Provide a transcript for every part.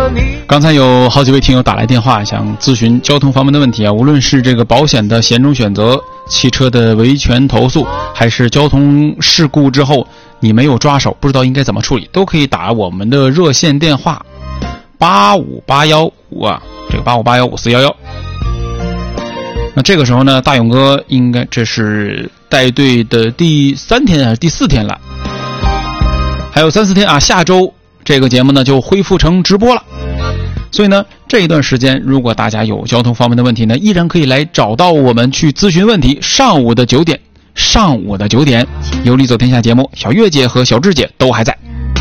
刚才有好几位听友打来电话，想咨询交通方面的问题啊，无论是这个保险的险种选择、汽车的维权投诉，还是交通事故之后你没有抓手，不知道应该怎么处理，都可以打我们的热线电话85815啊，这个858154411。那这个时候呢，大勇哥应该这是带队的第3天还是第4天了，还有3-4天啊，下周这个节目呢就恢复成直播了。所以呢，这一段时间如果大家有交通方面的问题呢，依然可以来找到我们去咨询问题。上午的9点，有理走天下节目，小月姐和小智姐都还在。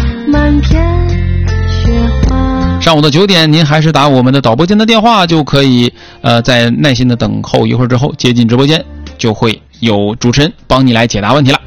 上午的9点，您还是打我们的导播间的电话就可以，在耐心的等候一会儿之后接进直播间，就会有主持人帮你来解答问题了。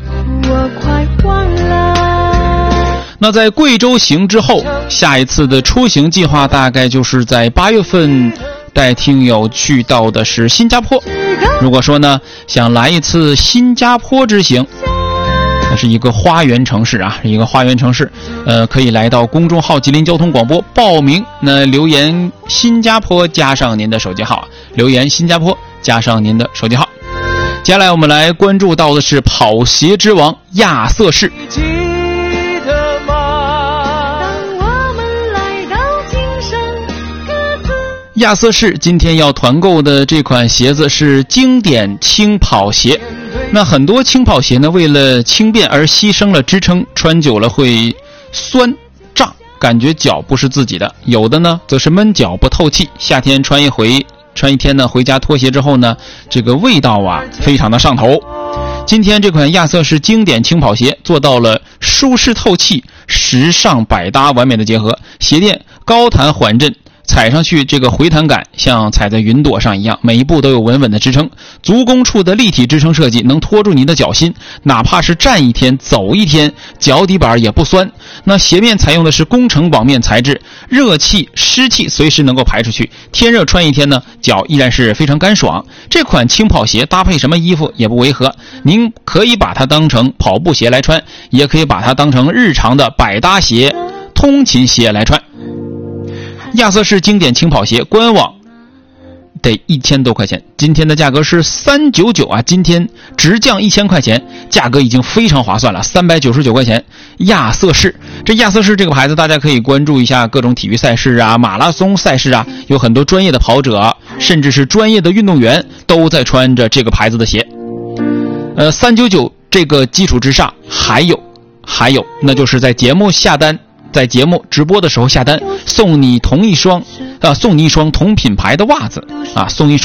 那在贵州行之后，下一次的出行计划大概就是在8月份带听友去到的是新加坡。如果说呢想来一次新加坡之行，那是一个花园城市啊，是一个花园城市，可以来到公众号吉林交通广播报名，那留言新加坡加上您的手机号，留言新加坡加上您的手机号。接下来我们来关注到的是跑鞋之王亚瑟士。亚瑟士今天要团购的这款鞋子是经典轻跑鞋。那很多轻跑鞋呢，为了轻便而牺牲了支撑，穿久了会酸胀，感觉脚不是自己的。有的呢则是闷脚不透气，夏天穿一天呢，回家脱鞋之后呢，这个味道啊非常的上头。今天这款亚瑟士经典轻跑鞋做到了舒适透气、时尚百搭完美的结合，鞋垫高弹缓震，踩上去这个回弹感像踩在云朵上一样，每一步都有稳稳的支撑。足弓处的立体支撑设计能拖住你的脚心，哪怕是站一天走一天，脚底板也不酸。那鞋面采用的是工程网面材质，热气湿气随时能够排出去，天热穿一天呢，脚依然是非常干爽。这款轻跑鞋搭配什么衣服也不违和，您可以把它当成跑步鞋来穿，也可以把它当成日常的百搭鞋、通勤鞋来穿。亚瑟士经典轻跑鞋官网得1000多块钱，今天的价格是399啊，今天直降1000块钱，价格已经非常划算了，399块钱。亚瑟士，这亚瑟士这个牌子大家可以关注一下各种体育赛事啊，马拉松赛事啊，有很多专业的跑者，甚至是专业的运动员都在穿着这个牌子的鞋。399这个基础之上还有，那就是在节目下单，在节目直播的时候下单，送你一双同品牌的袜子啊，送一双